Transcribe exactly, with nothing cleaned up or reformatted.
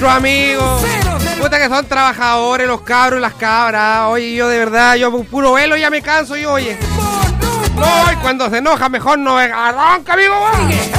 nuestros amigos. Puta que son trabajadores, los cabros y las cabras. Oye, yo de verdad, yo puro velo ya me canso, yo, oye. No, y cuando se enoja mejor no arranca, amigo.